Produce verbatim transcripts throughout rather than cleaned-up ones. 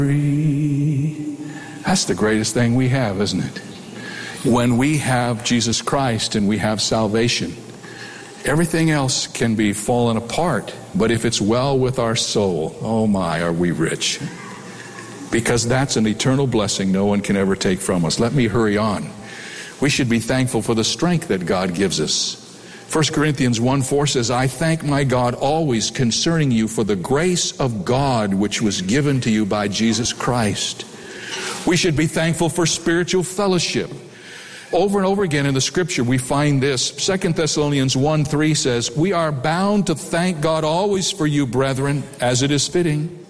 That's the greatest thing we have, isn't it? When we have Jesus Christ and we have salvation, everything else can be fallen apart. But if it's well with our soul, oh my, are we rich. Because that's an eternal blessing no one can ever take from us. Let me hurry on. We should be thankful for the strength that God gives us. First Corinthians one four says, I thank my God always concerning you for the grace of God which was given to you by Jesus Christ. We should be thankful for spiritual fellowship. Over and over again in the scripture we find this. Second Thessalonians one three says, we are bound to thank God always for you, brethren, as it is fitting,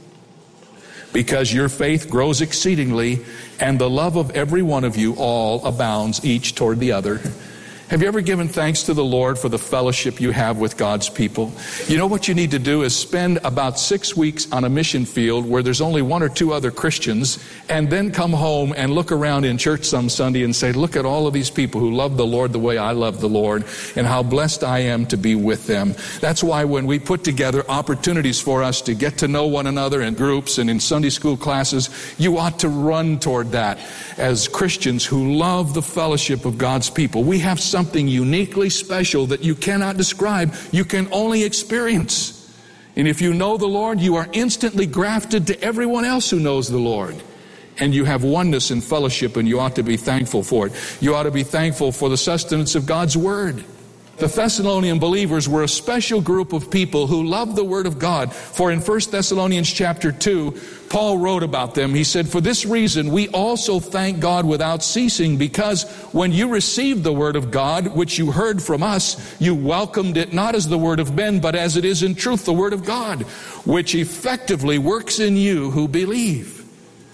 because your faith grows exceedingly, and the love of every one of you all abounds each toward the other. Have you ever given thanks to the Lord for the fellowship you have with God's people? You know what you need to do is spend about six weeks on a mission field where there's only one or two other Christians, and then come home and look around in church some Sunday and say, look at all of these people who love the Lord the way I love the Lord, and how blessed I am to be with them. That's why when we put together opportunities for us to get to know one another in groups and in Sunday school classes, you ought to run toward that as Christians who love the fellowship of God's people. We have some Something uniquely special that you cannot describe, you can only experience. And if you know the Lord, you are instantly grafted to everyone else who knows the Lord. And you have oneness and fellowship, and you ought to be thankful for it. You ought to be thankful for the sustenance of God's Word. The Thessalonian believers were a special group of people who loved the Word of God. For in First Thessalonians chapter two, Paul wrote about them. He said, for this reason we also thank God without ceasing, because when you received the Word of God, which you heard from us, you welcomed it not as the word of men, but as it is in truth the Word of God, which effectively works in you who believe.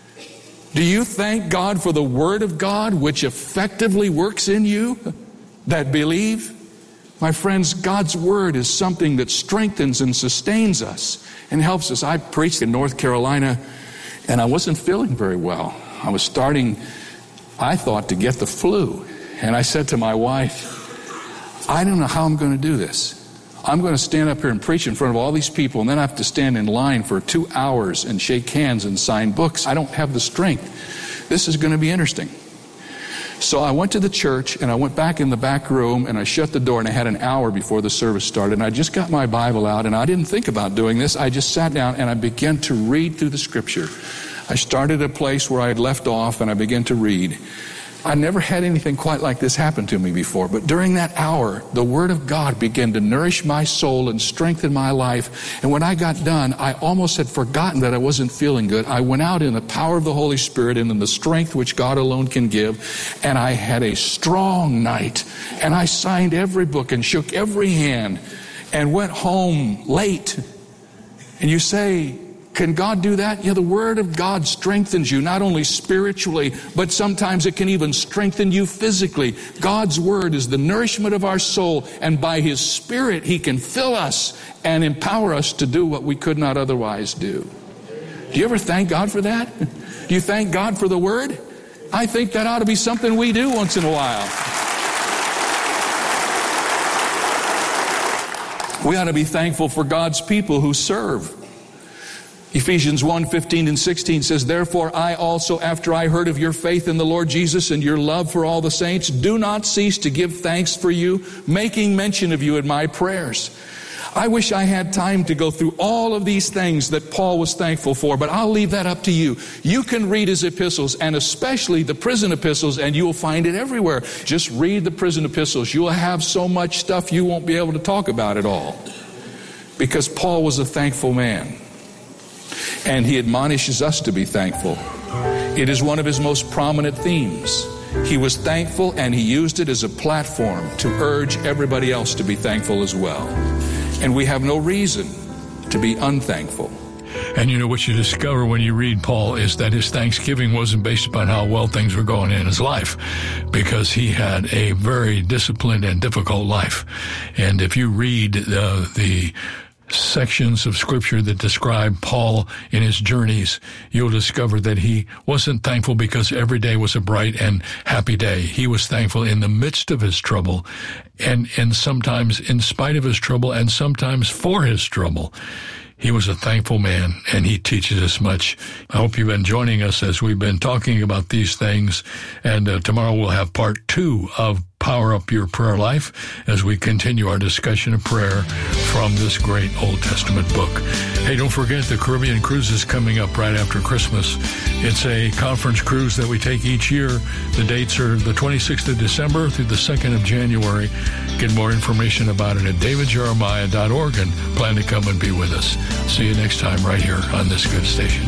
Do you thank God for the Word of God, which effectively works in you that believe? My friends, God's Word is something that strengthens and sustains us and helps us. I preached in North Carolina, and I wasn't feeling very well. I was starting, I thought, to get the flu. And I said to my wife, I don't know how I'm going to do this. I'm going to stand up here and preach in front of all these people, and then I have to stand in line for two hours and shake hands and sign books. I don't have the strength. This is going to be interesting. So I went to the church, and I went back in the back room, and I shut the door, and I had an hour before the service started, and I just got my Bible out, and I didn't think about doing this. I just sat down, and I began to read through the Scripture. I started a place where I had left off, and I began to read. I never had anything quite like this happen to me before, but during that hour, the Word of God began to nourish my soul and strengthen my life. And when I got done, I almost had forgotten that I wasn't feeling good. I went out in the power of the Holy Spirit and in the strength which God alone can give, and I had a strong night. And I signed every book and shook every hand and went home late. And you say, can God do that? Yeah, the Word of God strengthens you, not only spiritually, but sometimes it can even strengthen you physically. God's Word is the nourishment of our soul, and by His Spirit, He can fill us and empower us to do what we could not otherwise do. Do you ever thank God for that? Do you thank God for the Word? I think that ought to be something we do once in a while. We ought to be thankful for God's people who serve. Ephesians one fifteen and sixteen says, therefore I also, after I heard of your faith in the Lord Jesus and your love for all the saints, do not cease to give thanks for you, making mention of you in my prayers. I wish I had time to go through all of these things that Paul was thankful for, but I'll leave that up to you. You can read his epistles, and especially the prison epistles, and you'll find it everywhere. Just read the prison epistles. You'll have so much stuff you won't be able to talk about it all, because Paul was a thankful man. And he admonishes us to be thankful. It is one of his most prominent themes. He was thankful, and he used it as a platform to urge everybody else to be thankful as well. And we have no reason to be unthankful. And you know what you discover when you read Paul is that his thanksgiving wasn't based upon how well things were going in his life, because he had a very disciplined and difficult life. And if you read uh, the sections of Scripture that describe Paul in his journeys, you'll discover that he wasn't thankful because every day was a bright and happy day. He was thankful in the midst of his trouble, and, and sometimes in spite of his trouble, and sometimes for his trouble. He was a thankful man, and he teaches us much. I hope you've been joining us as we've been talking about these things, and uh, tomorrow we'll have part two of Power Up Your Prayer Life as we continue our discussion of prayer from this great Old Testament book. Hey, don't forget the Caribbean Cruise is coming up right after Christmas. It's a conference cruise that we take each year. The dates are the twenty-sixth of December through the second of January. Get more information about it at david jeremiah dot org and plan to come and be with us. See you next time right here on this good station.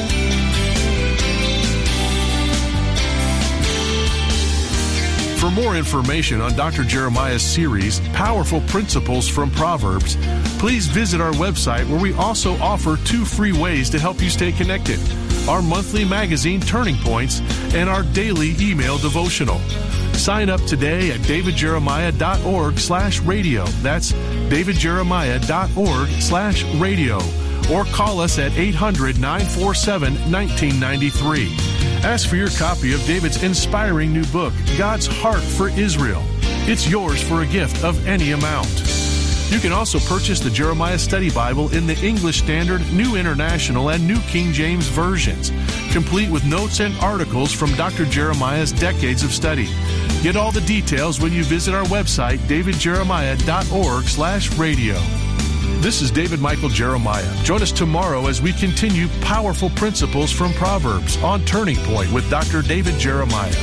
For more information on Doctor Jeremiah's series, Powerful Principles from Proverbs, please visit our website where we also offer two free ways to help you stay connected: our monthly magazine, Turning Points, and our daily email devotional. Sign up today at david jeremiah dot org slash radio. That's david jeremiah dot org slash radio. Or call us at eight hundred, nine four seven, one nine nine three. Ask for your copy of David's inspiring new book, God's Heart for Israel. It's yours for a gift of any amount. You can also purchase the Jeremiah Study Bible in the English Standard, New International, and New King James versions, complete with notes and articles from Doctor Jeremiah's decades of study. Get all the details when you visit our website, david jeremiah dot org slash radio. This is David Michael Jeremiah. Join us tomorrow as we continue Powerful Principles from Proverbs on Turning Point with Doctor David Jeremiah.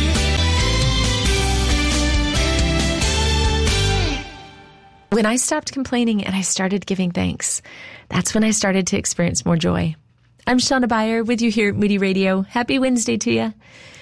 When I stopped complaining and I started giving thanks, that's when I started to experience more joy. I'm Shauna Beyer with you here at Moody Radio. Happy Wednesday to you.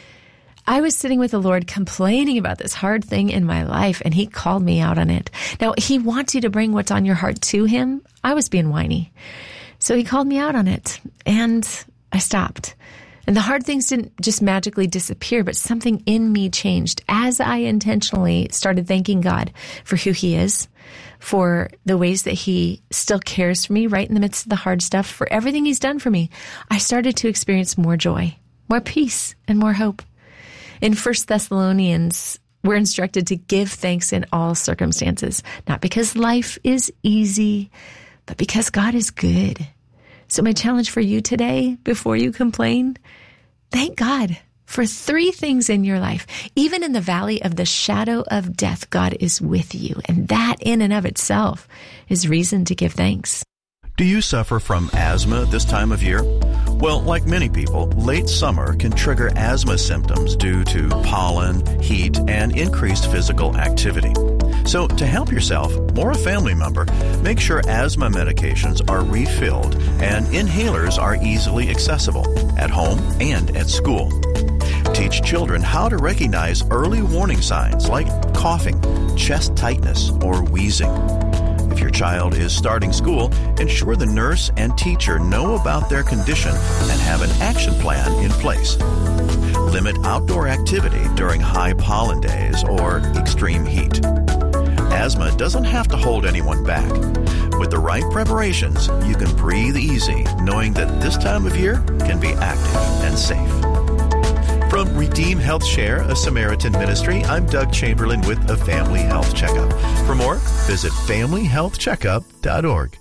I was sitting with the Lord complaining about this hard thing in my life, and He called me out on it. Now, He wants you to bring what's on your heart to Him. I was being whiny. So He called me out on it, and I stopped. And the hard things didn't just magically disappear, but something in me changed as I intentionally started thanking God for who He is, for the ways that He still cares for me right in the midst of the hard stuff, for everything He's done for me. I started to experience more joy, more peace, and more hope. In First Thessalonians, we're instructed to give thanks in all circumstances, not because life is easy, but because God is good. So my challenge for you today, before you complain, thank God for three things in your life. Even in the valley of the shadow of death, God is with you. And that in and of itself is reason to give thanks. Do you suffer from asthma this time of year? Well, like many people, late summer can trigger asthma symptoms due to pollen, heat, and increased physical activity. So to help yourself or a family member, make sure asthma medications are refilled and inhalers are easily accessible at home and at school. Teach children how to recognize early warning signs like coughing, chest tightness, or wheezing. If your child is starting school, ensure the nurse and teacher know about their condition and have an action plan in place. Limit outdoor activity during high pollen days or extreme heat. Asthma doesn't have to hold anyone back. With the right preparations, you can breathe easy, knowing that this time of year can be active and safe. From Redeem Health Share, a Samaritan ministry, I'm Doug Chamberlain with a Family Health Checkup. For more, visit family health checkup dot org.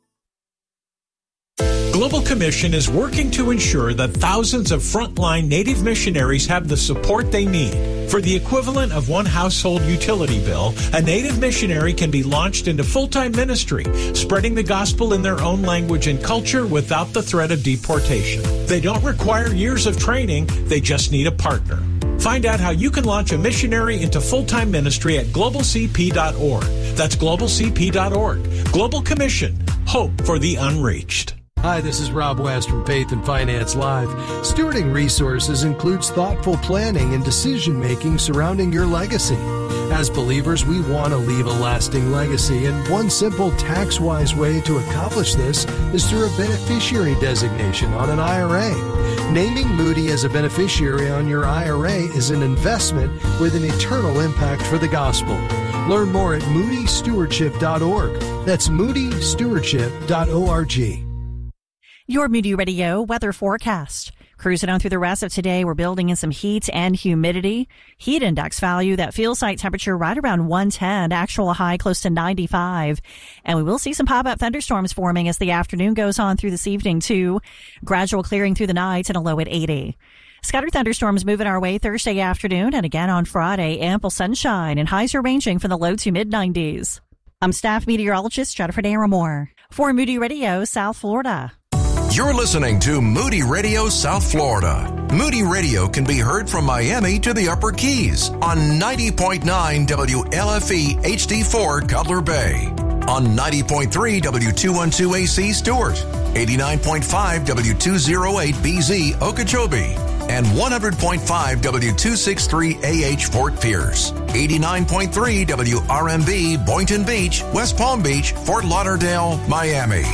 Global Commission is working to ensure that thousands of frontline Native missionaries have the support they need. For the equivalent of one household utility bill, a Native missionary can be launched into full-time ministry, spreading the gospel in their own language and culture without the threat of deportation. They don't require years of training, they just need a partner. Find out how you can launch a missionary into full-time ministry at global c p dot org. That's global c p dot org. Global Commission. Hope for the unreached. Hi, this is Rob West from Faith and Finance Live. Stewarding resources includes thoughtful planning and decision-making surrounding your legacy. As believers, we want to leave a lasting legacy, and one simple tax-wise way to accomplish this is through a beneficiary designation on an I R A. Naming Moody as a beneficiary on your I R A is an investment with an eternal impact for the gospel. Learn more at moody stewardship dot org. That's moody stewardship dot org. Your Moody Radio weather forecast. Cruising on through the rest of today, we're building in some heat and humidity. Heat index value, that feels like temperature right around one ten, actual high close to ninety-five. And we will see some pop-up thunderstorms forming as the afternoon goes on through this evening too. Gradual clearing through the night and a low at eighty. Scattered thunderstorms moving our way Thursday afternoon and again on Friday. Ample sunshine and highs are ranging from the low to mid nineties. I'm staff meteorologist Jennifer Daramore for Moody Radio, South Florida. You're listening to Moody Radio South Florida. Moody Radio can be heard from Miami to the Upper Keys on ninety point nine W L F E H D four Cutler Bay, on ninety point three W two twelve A C Stewart, eighty-nine point five W two oh eight B Z Okeechobee, and one hundred point five W two sixty-three A H Fort Pierce, eighty-nine point three W R M B Boynton Beach, West Palm Beach, Fort Lauderdale, Miami.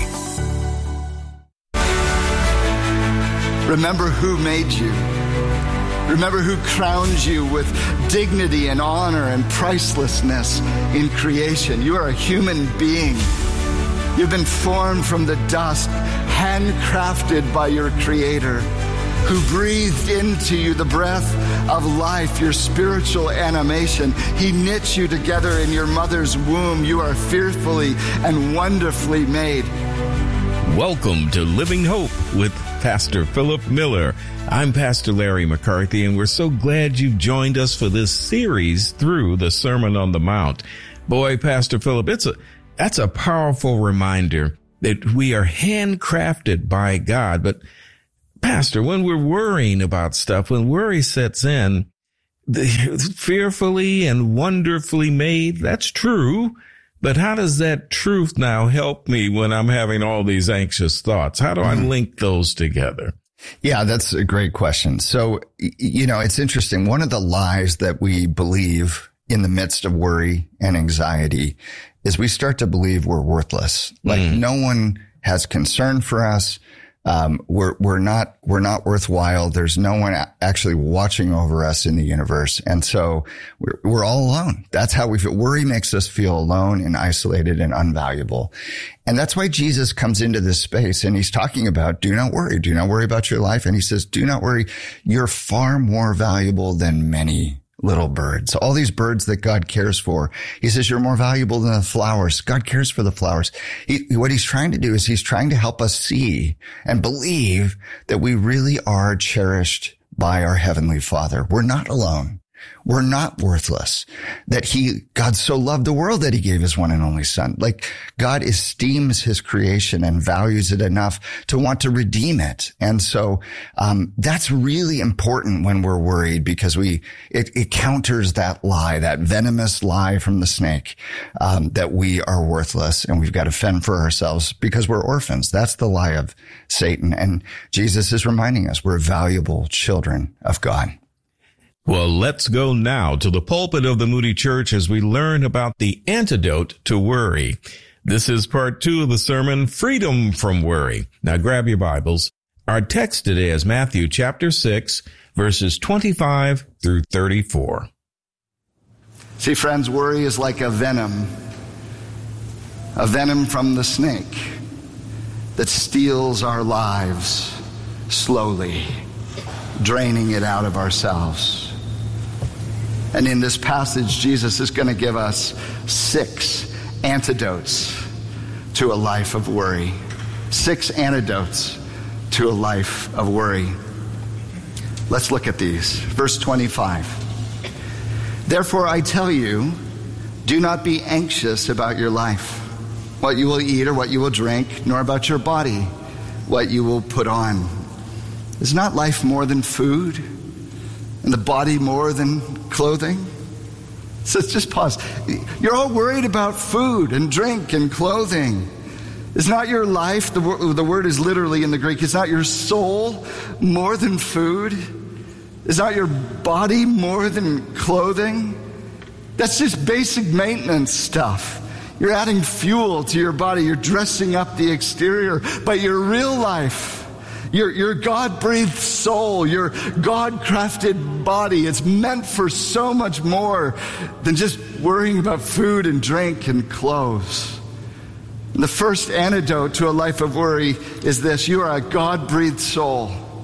Remember who made you. Remember who crowned you with dignity and honor and pricelessness in creation. You are a human being. You've been formed from the dust, handcrafted by your Creator, who breathed into you the breath of life, your spiritual animation. He knit you together in your mother's womb. You are fearfully and wonderfully made. Welcome to Living Hope with Pastor Philip Miller. I'm Pastor Larry McCarthy, and we're so glad you've joined us for this series through the Sermon on the Mount. Boy, Pastor Philip, it's a that's a powerful reminder that we are handcrafted by God. But Pastor, when we're worrying about stuff, when worry sets in, the fearfully and wonderfully made, that's true. But how does that truth now help me when I'm having all these anxious thoughts? How do I link those together? Yeah, that's a great question. So, you know, it's interesting. One of the lies that we believe in the midst of worry and anxiety is we start to believe we're worthless. Like mm. no one has concern for us. Um, we're, we're not, we're not worthwhile. There's no one actually watching over us in the universe. And so we're, we're all alone. That's how we feel. Worry makes us feel alone and isolated and unvaluable. And that's why Jesus comes into this space and he's talking about, do not worry. Do not worry about your life. And he says, do not worry. You're far more valuable than many little birds, all these birds that God cares for. He says, you're more valuable than the flowers. God cares for the flowers. He, what he's trying to do is he's trying to help us see and believe that we really are cherished by our Heavenly Father. We're not alone. We're not worthless. That he, God so loved the world that he gave his one and only son. Like God esteems his creation and values it enough to want to redeem it. And so, um, that's really important when we're worried because we, it, it counters that lie, that venomous lie from the snake, um, that we are worthless and we've got to fend for ourselves because we're orphans. That's the lie of Satan. And Jesus is reminding us we're valuable children of God. Well, let's go now to the pulpit of the Moody Church as we learn about the antidote to worry. This is part two of the sermon, Freedom from Worry. Now grab your Bibles. Our text today is Matthew chapter six, verses twenty-five through thirty-four. See, friends, worry is like a venom, a venom from the snake that steals our lives slowly, draining it out of ourselves. And in this passage, Jesus is going to give us six antidotes to a life of worry. Six antidotes to a life of worry. Let's look at these. Verse twenty-five. Therefore, I tell you, do not be anxious about your life, what you will eat or what you will drink, nor about your body, what you will put on. Is not life more than food, and the body more than clothing? So just pause. You're all worried about food and drink and clothing. Is not your life, the, the word is literally in the Greek, is not your soul more than food? Is not your body more than clothing? That's just basic maintenance stuff. You're adding fuel to your body. You're dressing up the exterior. But your real life, Your, your God-breathed soul, your God-crafted body, it's meant for so much more than just worrying about food and drink and clothes. And the first antidote to a life of worry is this: you are a God-breathed soul.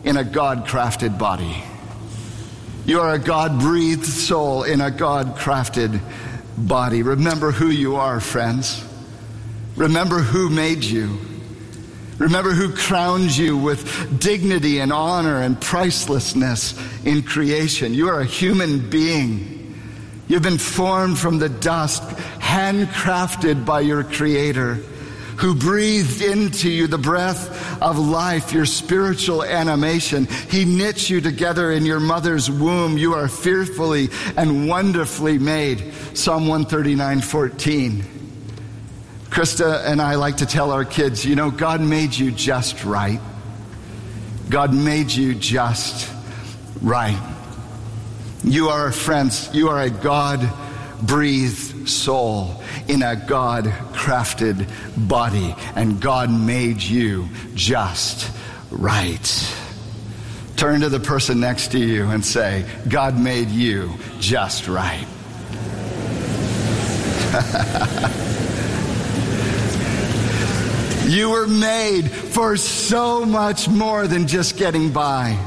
in a God-crafted body. You are a God-breathed soul in a God-crafted body. Remember who you are, friends. Remember who made you. Remember who crowned you with dignity and honor and pricelessness in creation. You are a human being. You've been formed from the dust, handcrafted by your Creator, who breathed into you the breath of life, your spiritual animation. He knit you together in your mother's womb. You are fearfully and wonderfully made. Psalm one thirty-nine fourteen. Krista and I like to tell our kids, you know, God made you just right. God made you just right. You are, friends, you are a God-breathed soul in a God-crafted body, and God made you just right. Turn to the person next to you and say, God made you just right. You were made for so much more than just getting by.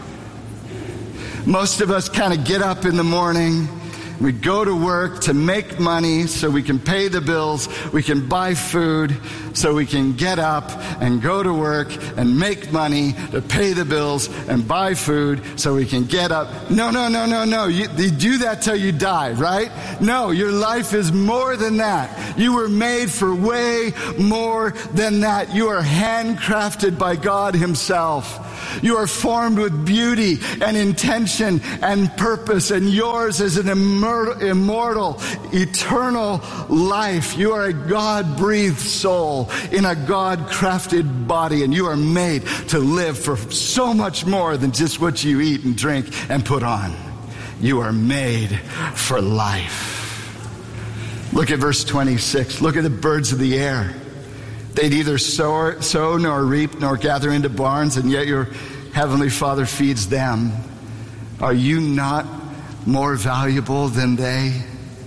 Most of us kind of get up in the morning, we go to work to make money so we can pay the bills, we can buy food, so we can get up and go to work and make money to pay the bills and buy food so we can get up. No, no, no, no, no. You, you do that till you die, right? No, your life is more than that. You were made for way more than that. You are handcrafted by God Himself. You are formed with beauty and intention and purpose, and yours is an immortal, immortal, eternal life. You are a God-breathed soul in a God-crafted body, and you are made to live for so much more than just what you eat and drink and put on. You are made for life. Look at verse twenty-six. Look at the birds of the air. They neither sow, sow nor reap nor gather into barns, and yet your heavenly Father feeds them. Are you not more valuable than they?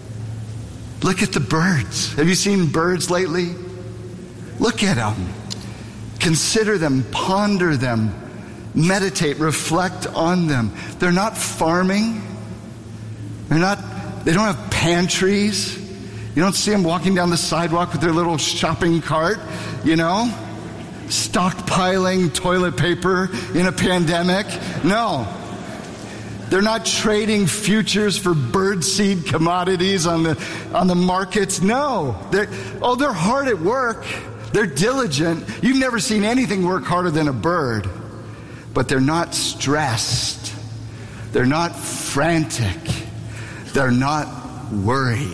Look at the birds. Have you seen birds lately? Look at them. Consider them, ponder them, meditate, reflect on them. They're not farming. They're not, they don't have pantries. You don't see them walking down the sidewalk with their little shopping cart, you know, stockpiling toilet paper in a pandemic. No. They're not trading futures for birdseed commodities on the on the markets. No. They're, oh, they're hard at work. They're diligent. You've never seen anything work harder than a bird. But they're not stressed. They're not frantic. They're not worried.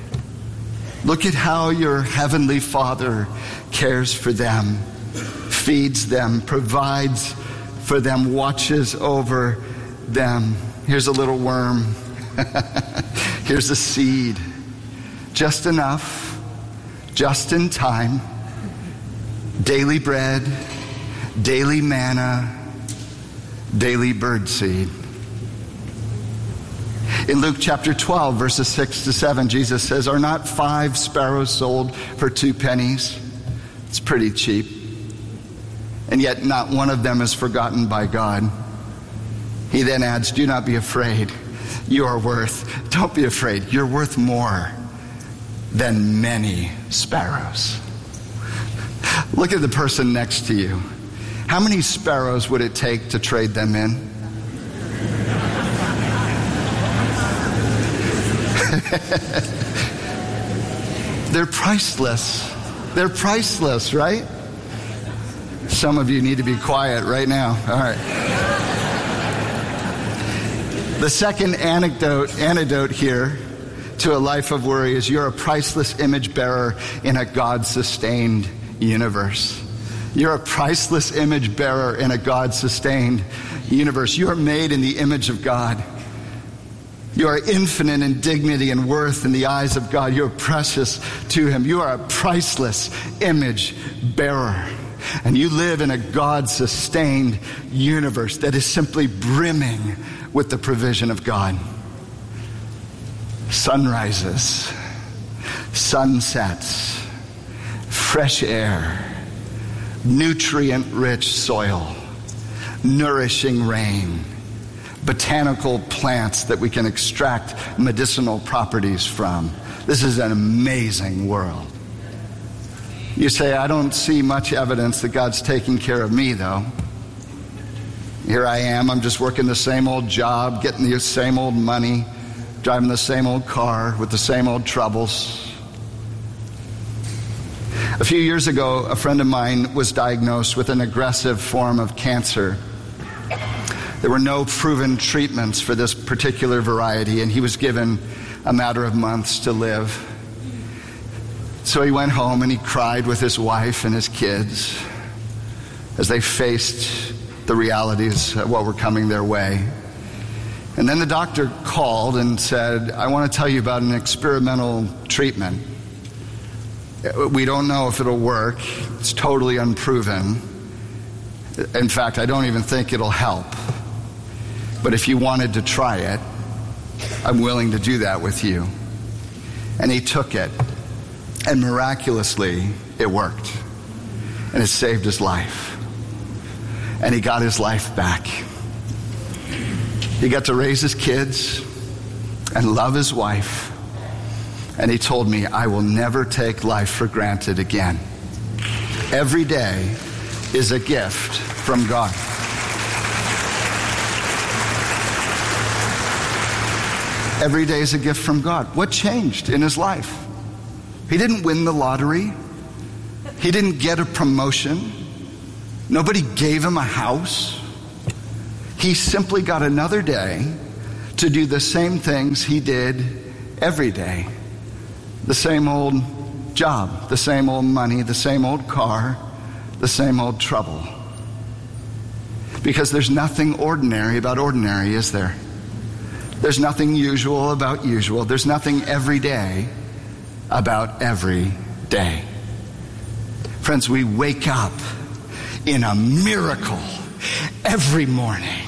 Look at how your heavenly Father cares for them, feeds them, provides for them, watches over them. Here's a little worm. Here's a seed. Just enough, just in time. Daily bread, daily manna, daily birdseed. In Luke chapter twelve, verses six to seven, Jesus says, are not five sparrows sold for two pennies? It's pretty cheap. And yet not one of them is forgotten by God. He then adds, do not be afraid. You are worth, don't be afraid, you're worth more than many sparrows. Look at the person next to you. How many sparrows would it take to trade them in? They're priceless. They're priceless, right? Some of you need to be quiet right now. All right. The second anecdote, antidote here to a life of worry is you're a priceless image bearer in a God-sustained universe. You're a priceless image bearer in a God-sustained universe. You are made in the image of God. You are infinite in dignity and worth in the eyes of God. You are precious to Him. You are a priceless image bearer. And you live in a God-sustained universe that is simply brimming with the provision of God. Sunrises, sunsets, fresh air, nutrient-rich soil, nourishing rain, botanical plants that we can extract medicinal properties from. This is an amazing world. You say, I don't see much evidence that God's taking care of me, though. Here I am, I'm just working the same old job, getting the same old money, driving the same old car with the same old troubles. A few years ago, a friend of mine was diagnosed with an aggressive form of cancer. There were no proven treatments for this particular variety, and he was given a matter of months to live. So he went home and he cried with his wife and his kids as they faced the realities of what were coming their way. And then the doctor called and said, I want to tell you about an experimental treatment. We don't know if it'll work. It's totally unproven. In fact, I don't even think it'll help. But if you wanted to try it, I'm willing to do that with you. And he took it. And miraculously, it worked. And it saved his life. And he got his life back. He got to raise his kids and love his wife. And he told me, I will never take life for granted again. Every day is a gift from God. Every day is a gift from God. What changed in his life? He didn't win the lottery. He didn't get a promotion. Nobody gave him a house. He simply got another day to do the same things he did every day. The same old job, the same old money, the same old car, the same old trouble. Because there's nothing ordinary about ordinary, is there? There's nothing usual about usual. There's nothing everyday about every day. Friends, we wake up in a miracle every morning.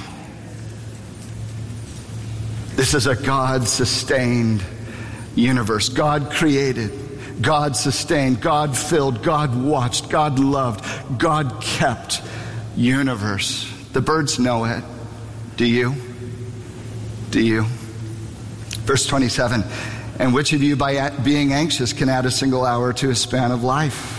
This is a God-sustained universe. God created, God sustained, God filled, God watched, God loved, God kept universe. The birds know it. Do you? Do you? Verse twenty-seven, and which of you by being anxious can add a single hour to his span of life?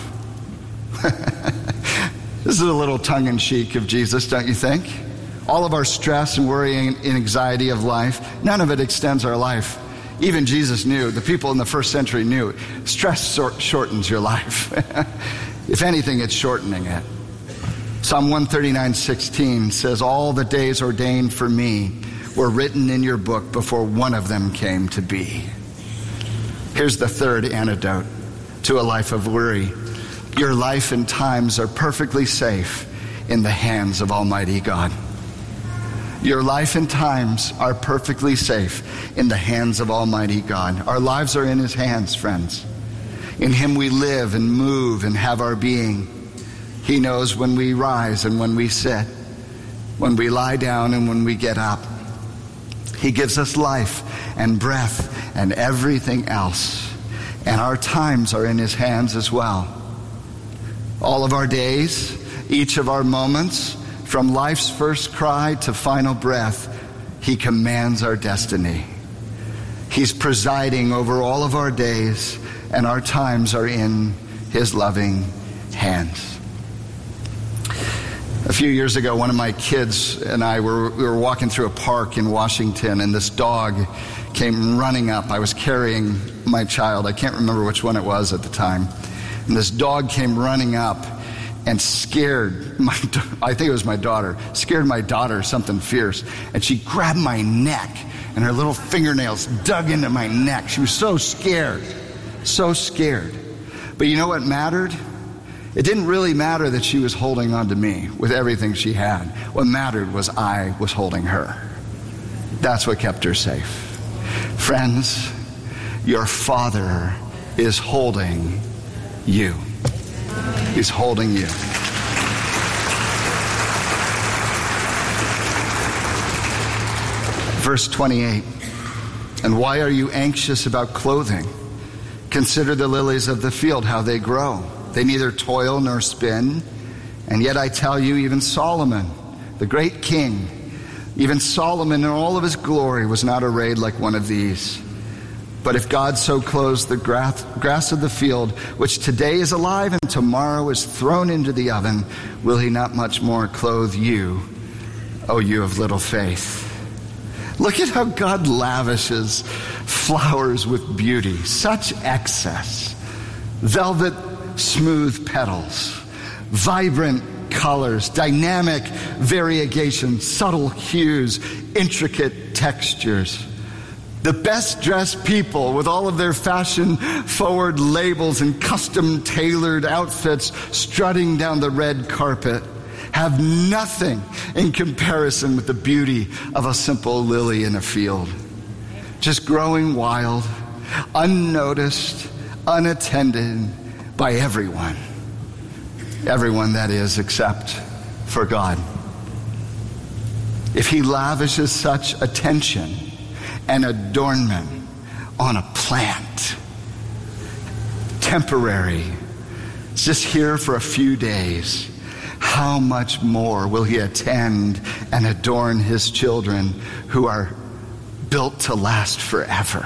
This is a little tongue-in-cheek of Jesus, don't you think? All of our stress and worry and anxiety of life, none of it extends our life. Even Jesus knew, the people in the first century knew, stress shortens your life. If anything, it's shortening it. Psalm one thirty-nine sixteen says, all the days ordained for me were written in your book before one of them came to be. Here's the third antidote to a life of worry. Your life and times are perfectly safe in the hands of Almighty God. Your life and times are perfectly safe in the hands of Almighty God. Our lives are in his hands, friends. In him we live and move and have our being. He knows when we rise and when we sit, when we lie down and when we get up. He gives us life and breath and everything else. And our times are in his hands as well. All of our days, each of our moments, from life's first cry to final breath, he commands our destiny. He's presiding over all of our days, and our times are in his loving hands. A few years ago, one of my kids and I were, we were walking through a park in Washington, and this dog came running up. I was carrying my child. I can't remember which one it was at the time. And this dog came running up and scared my, I think it was my daughter, scared my daughter something fierce. And she grabbed my neck, and her little fingernails dug into my neck. She was so scared, so scared. But you know what mattered? It didn't really matter that she was holding on to me with everything she had. What mattered was I was holding her. That's what kept her safe. Friends, your Father is holding you. He's holding you. Verse twenty-eight, and why are you anxious about clothing? Consider the lilies of the field, how they grow. They neither toil nor spin. And yet I tell you, even Solomon, the great king, even Solomon in all of his glory was not arrayed like one of these. But if God so clothes the grass of the field, which today is alive and tomorrow is thrown into the oven, will he not much more clothe you, O you of little faith? Look at how God lavishes flowers with beauty, such excess. Velvet smooth petals, vibrant colors, dynamic variegation, subtle hues, intricate textures. The best dressed people with all of their fashion forward labels and custom tailored outfits strutting down the red carpet have nothing in comparison with the beauty of a simple lily in a field. Just growing wild, unnoticed, unattended by everyone. Everyone, that is, except for God. If he lavishes such attention and adornment on a plant, temporary, it's just here for a few days, how much more will he attend and adorn his children who are built to last forever?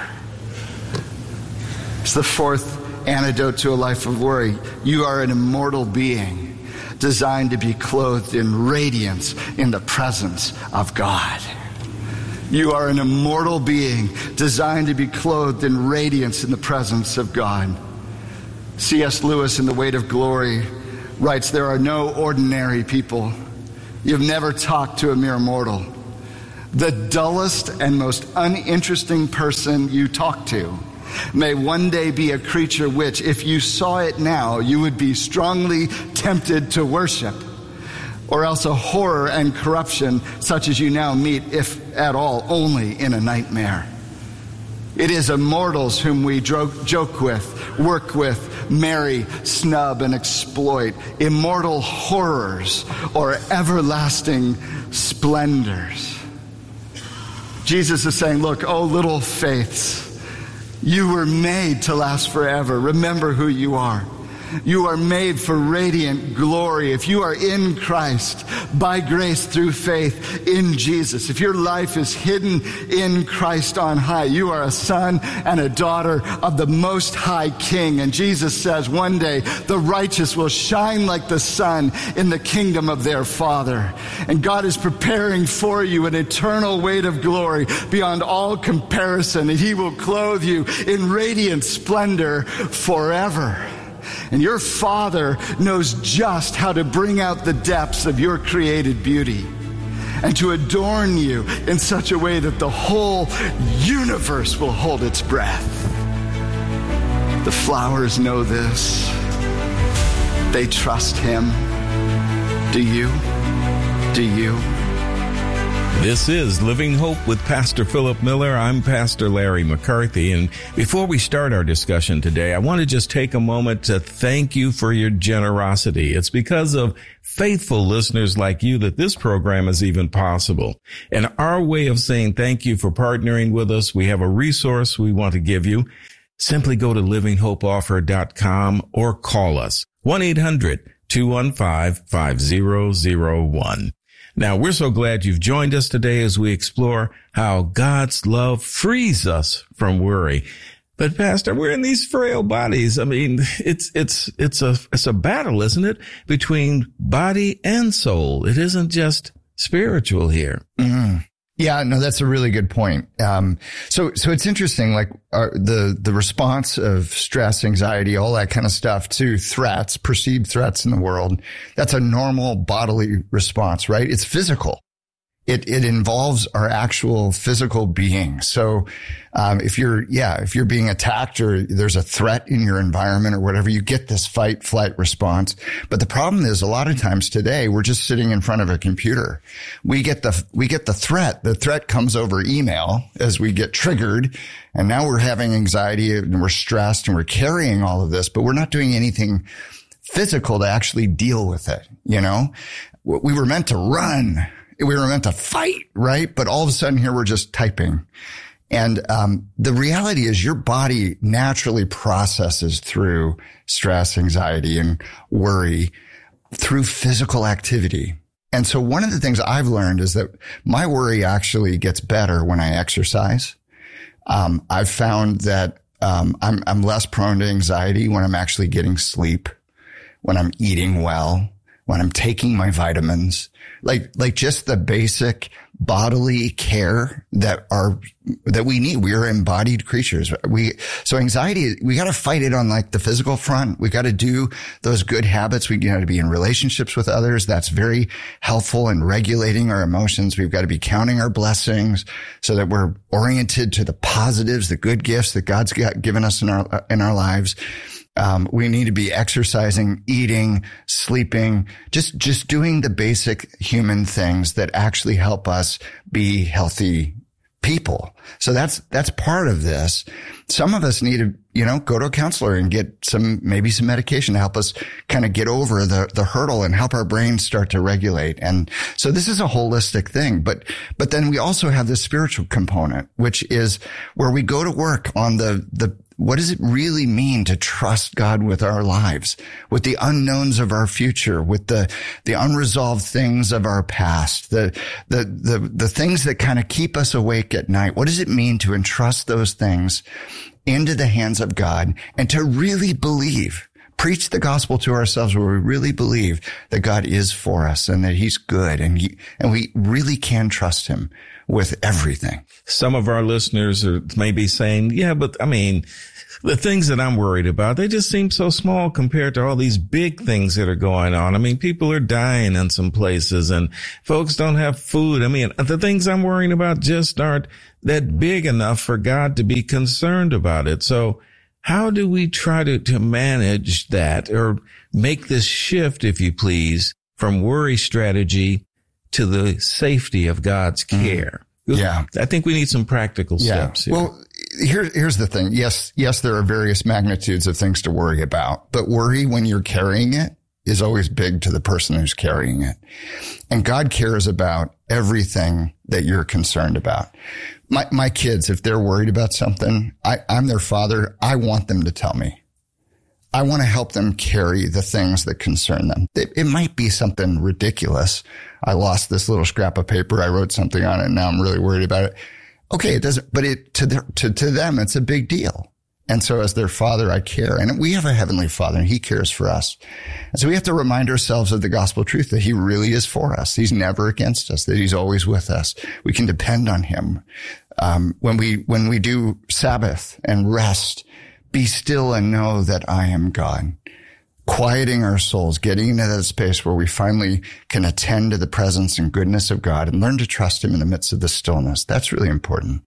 It's the fourth antidote to a life of worry. You are an immortal being designed to be clothed in radiance in the presence of God. You are an immortal being designed to be clothed in radiance in the presence of God. C S Lewis in The Weight of Glory writes, there are no ordinary people. You've never talked to a mere mortal. The dullest and most uninteresting person you talk to may one day be a creature which, if you saw it now, you would be strongly tempted to worship, or else a horror and corruption such as you now meet, if at all, only in a nightmare. It is immortals whom we joke with, work with, marry, snub, and exploit. Immortal horrors or everlasting splendors. Jesus is saying, look, oh little faiths, you were made to last forever. Remember who you are. You are made for radiant glory. If you are in Christ, by grace through faith in Jesus, if your life is hidden in Christ on high, you are a son and a daughter of the Most High King. And Jesus says one day the righteous will shine like the sun in the kingdom of their Father. And God is preparing for you an eternal weight of glory beyond all comparison. And he will clothe you in radiant splendor forever. And your Father knows just how to bring out the depths of your created beauty and to adorn you in such a way that the whole universe will hold its breath. The flowers know this. They trust him. Do you? Do you? This is Living Hope with Pastor Philip Miller. I'm Pastor Larry McCarthy. And before we start our discussion today, I want to just take a moment to thank you for your generosity. It's because of faithful listeners like you that this program is even possible. And our way of saying thank you for partnering with us, we have a resource we want to give you. Simply go to living hope offer dot com or call us one eight hundred two one five five zero zero one. Now, we're so glad you've joined us today as we explore how God's love frees us from worry. But Pastor, we're in these frail bodies. I mean, it's, it's, it's a, it's a battle, isn't it? Between body and soul. It isn't just spiritual here. Mm-hmm. Yeah, no, that's a really good point. Um, so, so it's interesting, like, uh, the, the response of stress, anxiety, all that kind of stuff to threats, perceived threats in the world. That's a normal bodily response, right? It's physical. It, it involves our actual physical being. So, um, if you're, yeah, if you're being attacked or there's a threat in your environment or whatever, you get this fight flight response. But the problem is a lot of times today, we're just sitting in front of a computer. We get the, we get the threat. The threat comes over email as we get triggered. And now we're having anxiety and we're stressed and we're carrying all of this, but we're not doing anything physical to actually deal with it. You know, we were meant to run. We were meant to fight, right? But all of a sudden here we're just typing. And um the reality is your body naturally processes through stress, anxiety, and worry through physical activity. And so one of the things I've learned is that my worry actually gets better when I exercise. Um, I've found that um, I'm, I'm less prone to anxiety when I'm actually getting sleep, when I'm eating well, when I'm taking my vitamins, like, like just the basic bodily care that are, that we need. We are embodied creatures. We, so anxiety, we got to fight it on like the physical front. We got to do those good habits. We got to be in relationships with others. That's very helpful in regulating our emotions. We've got to be counting our blessings so that we're oriented to the positives, the good gifts that God's got, given us in our, in our lives. Um, we need to be exercising, eating, sleeping, just, just doing the basic human things that actually help us be healthy people. So that's, that's part of this. Some of us need to, you know, go to a counselor and get some, maybe some medication to help us kind of get over the, the hurdle and help our brains start to regulate. And so this is a holistic thing, but, but then we also have this spiritual component, which is where we go to work on the, the, what does it really mean to trust God with our lives, with the unknowns of our future, with the, the unresolved things of our past, the, the, the, the things that kind of keep us awake at night? What does it mean to entrust those things into the hands of God and to really believe, preach the gospel to ourselves where we really believe that God is for us and that he's good and he, and we really can trust him with everything. Some of our listeners are maybe saying, yeah, but I mean, the things that I'm worried about, they just seem so small compared to all these big things that are going on. I mean, people are dying in some places and folks don't have food. I mean, the things I'm worrying about just aren't that big enough for God to be concerned about it. So how do we try to, to manage that or make this shift, if you please, from worry strategy to the safety of God's care? Mm. Yeah. I think we need some practical yeah. steps here. Well, here, here's the thing. Yes, yes, there are various magnitudes of things to worry about, but worry when you're carrying it is always big to the person who's carrying it. And God cares about everything that you're concerned about. My, my kids, if they're worried about something, I, I'm their father. I want them to tell me. I want to help them carry the things that concern them. It, it might be something ridiculous. I lost this little scrap of paper. I wrote something on it and now I'm really worried about it. Okay, it doesn't, but it, to their, to, to them, it's a big deal. And so as their father, I care. And we have a heavenly father and he cares for us. And so we have to remind ourselves of the gospel truth that he really is for us. He's never against us, that he's always with us. We can depend on him. Um, when we, when we do Sabbath and rest, be still and know that I am God. Quieting our souls, getting into that space where we finally can attend to the presence and goodness of God and learn to trust him in the midst of the stillness. That's really important.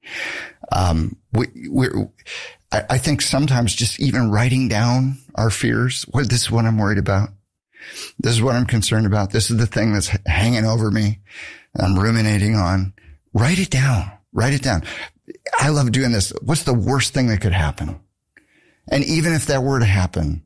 Um, we, we're, I, I think sometimes just even writing down our fears, well, this is what I'm worried about. This is what I'm concerned about. This is the thing that's hanging over me. I'm ruminating on. Write it down. Write it down. I love doing this. What's the worst thing that could happen? And even if that were to happen,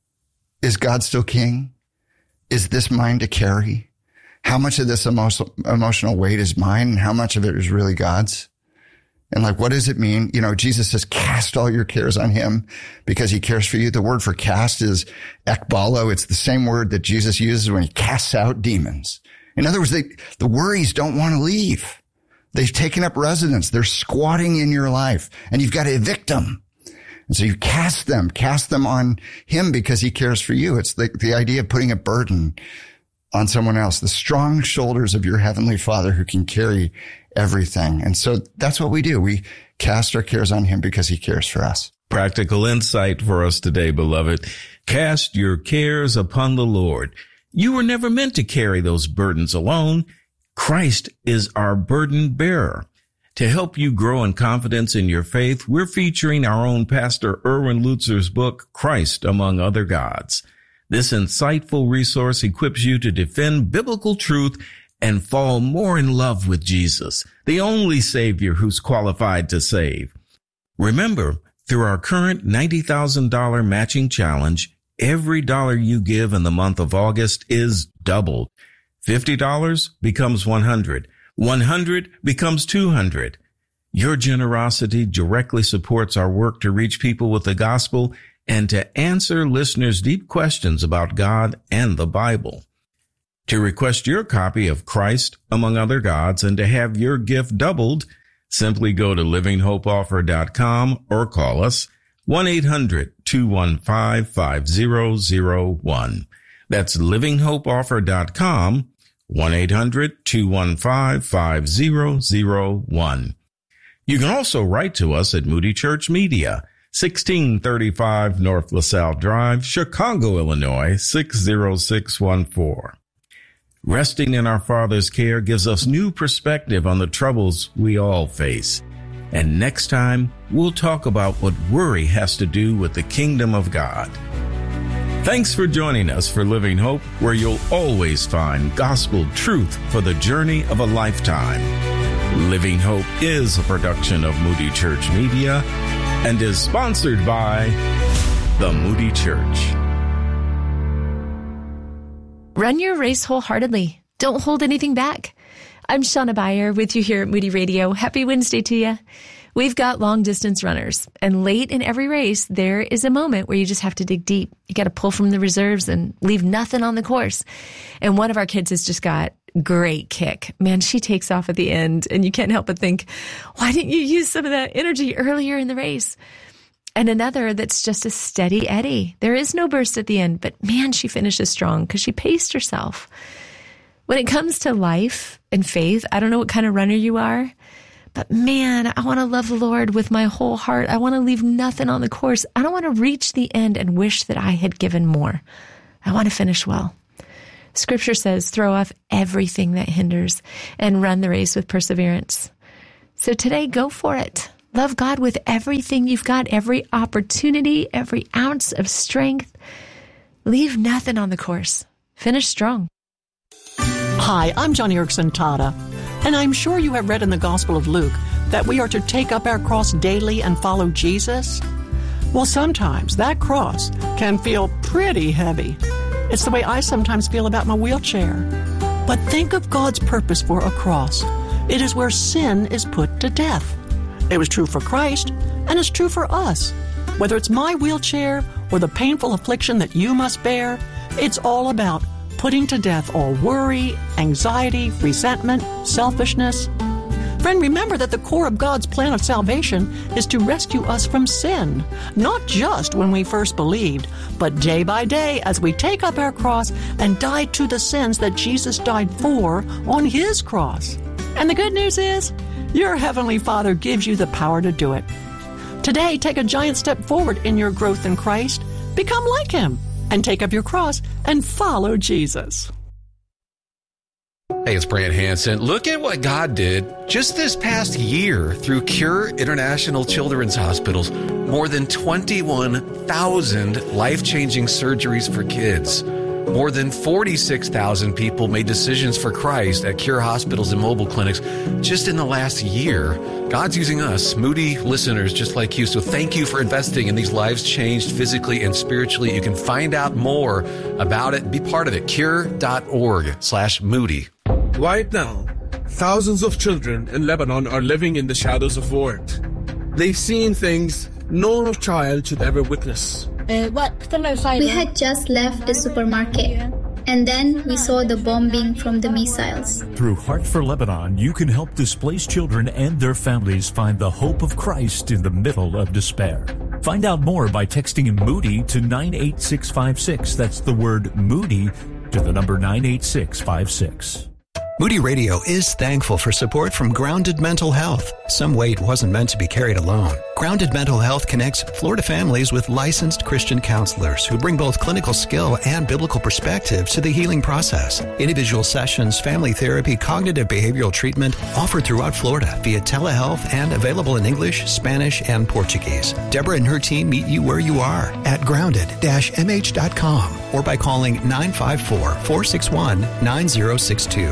is God still king? Is this mine to carry? How much of this emotional, emotional weight is mine and how much of it is really God's? And like, what does it mean? You know, Jesus says, cast all your cares on him because he cares for you. The word for cast is ekbalo. It's the same word that Jesus uses when he casts out demons. In other words, they, the worries don't want to leave. They've taken up residence. They're squatting in your life and you've got to evict them. And so you cast them, cast them on him because he cares for you. It's the, the idea of putting a burden on someone else, the strong shoulders of your heavenly father who can carry everything. And so that's what we do. We cast our cares on him because he cares for us. Practical insight for us today, beloved. Cast your cares upon the Lord. You were never meant to carry those burdens alone. Christ is our burden bearer. To help you grow in confidence in your faith, we're featuring our own Pastor Erwin Lutzer's book, Christ Among Other Gods. This insightful resource equips you to defend biblical truth and fall more in love with Jesus, the only Savior who's qualified to save. Remember, through our current ninety thousand dollars matching challenge, every dollar you give in the month of August is doubled. fifty dollars becomes one hundred dollars. one hundred becomes two hundred. Your generosity directly supports our work to reach people with the gospel and to answer listeners' deep questions about God and the Bible. To request your copy of Christ Among Other Gods and to have your gift doubled, simply go to living hope offer dot com or call us one eight hundred two one five five zero zero one. That's living hope offer dot com, one eight hundred two one five five zero zero one. You can also write to us at Moody Church Media, sixteen thirty-five North LaSalle Drive, Chicago, Illinois, six zero six one four. Resting in our Father's care gives us new perspective on the troubles we all face. And next time, we'll talk about what worry has to do with the kingdom of God. Thanks for joining us for Living Hope, where you'll always find gospel truth for the journey of a lifetime. Living Hope is a production of Moody Church Media and is sponsored by the Moody Church. Run your race wholeheartedly. Don't hold anything back. I'm Shauna Beyer with you here at Moody Radio. Happy Wednesday to you. We've got long-distance runners, and late in every race, there is a moment where you just have to dig deep. You got to pull from the reserves and leave nothing on the course. And one of our kids has just got great kick. Man, she takes off at the end, and you can't help but think, why didn't you use some of that energy earlier in the race? And another that's just a steady eddy. There is no burst at the end, but man, she finishes strong because she paced herself. When it comes to life and faith, I don't know what kind of runner you are, but man, I want to love the Lord with my whole heart. I want to leave nothing on the course. I don't want to reach the end and wish that I had given more. I want to finish well. Scripture says, throw off everything that hinders and run the race with perseverance. So today, go for it. Love God with everything you've got, every opportunity, every ounce of strength. Leave nothing on the course. Finish strong. Hi, I'm Joni Eareckson Tada, and I'm sure you have read in the Gospel of Luke that we are to take up our cross daily and follow Jesus. Well, sometimes that cross can feel pretty heavy. It's the way I sometimes feel about my wheelchair. But think of God's purpose for a cross. It is where sin is put to death. It was true for Christ, and it's true for us. Whether it's my wheelchair or the painful affliction that you must bear, it's all about putting to death all worry, anxiety, resentment, selfishness. Friend, remember that the core of God's plan of salvation is to rescue us from sin, not just when we first believed, but day by day as we take up our cross and die to the sins that Jesus died for on His cross. And the good news is, your Heavenly Father gives you the power to do it. Today, take a giant step forward in your growth in Christ. Become like Him and take up your cross and follow Jesus. Hey, it's Brant Hansen. Look at what God did just this past year through Cure International Children's Hospitals. More than twenty-one thousand life-changing surgeries for kids. More than forty-six thousand people made decisions for Christ at Cure hospitals and mobile clinics just in the last year. God's using us, Moody listeners just like you. So thank you for investing in these lives changed physically and spiritually. You can find out more about it. Be part of it. Cure.org slash Moody. Right now, thousands of children in Lebanon are living in the shadows of war. They've seen things no child should ever witness. We had just left the supermarket, and then we saw the bombing from the missiles. Through Heart for Lebanon, you can help displaced children and their families find the hope of Christ in the middle of despair. Find out more by texting Moody to nine eight six five six. That's the word Moody to the number nine eight six five six. Moody Radio is thankful for support from Grounded Mental Health. Some weight wasn't meant to be carried alone. Grounded Mental Health connects Florida families with licensed Christian counselors who bring both clinical skill and biblical perspective to the healing process. Individual sessions, family therapy, cognitive behavioral treatment offered throughout Florida via telehealth and available in English, Spanish, and Portuguese. Deborah and her team meet you where you are at grounded dash m h dot com or by calling nine five four, four six one, nine zero six two.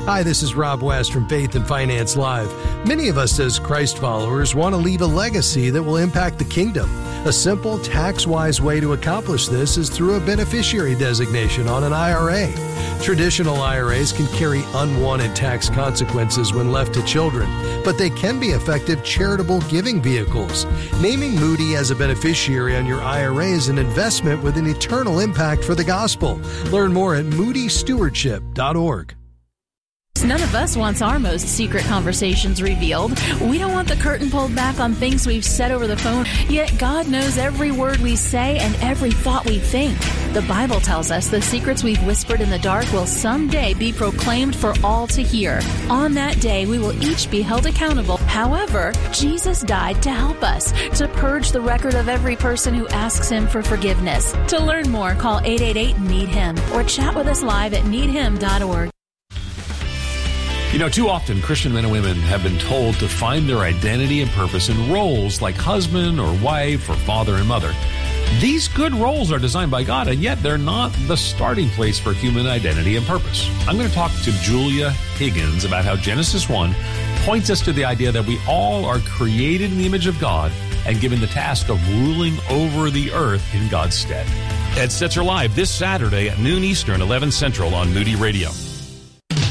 Hi, this is Rob West from Faith and Finance Live. Many of us as Christ followers want to leave a legacy that will impact the kingdom. A simple, tax-wise way to accomplish this is through a beneficiary designation on an I R A. Traditional I R As can carry unwanted tax consequences when left to children, but they can be effective charitable giving vehicles. Naming Moody as a beneficiary on your I R A is an investment with an eternal impact for the gospel. Learn more at moody stewardship dot org. None of us wants our most secret conversations revealed. We don't want the curtain pulled back on things we've said over the phone, yet God knows every word we say and every thought we think. The Bible tells us the secrets we've whispered in the dark will someday be proclaimed for all to hear. On that day, we will each be held accountable. However, Jesus died to help us, to purge the record of every person who asks Him for forgiveness. To learn more, call eight eight eight, need him or chat with us live at need him dot org. You know, too often Christian men and women have been told to find their identity and purpose in roles like husband or wife or father and mother. These good roles are designed by God, and yet they're not the starting place for human identity and purpose. I'm going to talk to Julia Higgins about how Genesis one points us to the idea that we all are created in the image of God and given the task of ruling over the earth in God's stead. Ed Stetzer Live this Saturday at noon Eastern, eleven Central on Moody Radio.